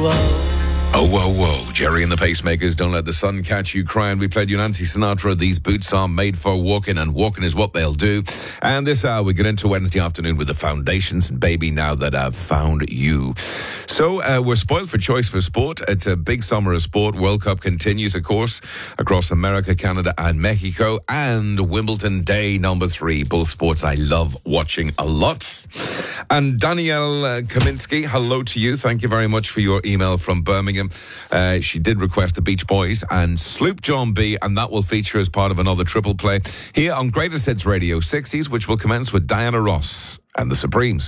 Oh, whoa, whoa. Jerry and the Pacemakers, Don't Let the Sun Catch You Crying. We played you Nancy Sinatra, These Boots Are Made for Walking, and walking is what they'll do. And this hour, we get into Wednesday afternoon with the Foundations and Baby Now That I've Found You. So, we're spoiled for choice for sport. It's a big summer of sport. World Cup continues, of course, across America, Canada, and Mexico. And Wimbledon Day number 3. Both sports I love watching a lot. And Danielle Kaminsky, hello to you. Thank you very much for your email from Birmingham. She did request the Beach Boys and Sloop John B, and that will feature as part of another triple play here on Greatest Hits Radio 60s, which will commence with Diana Ross and the Supremes.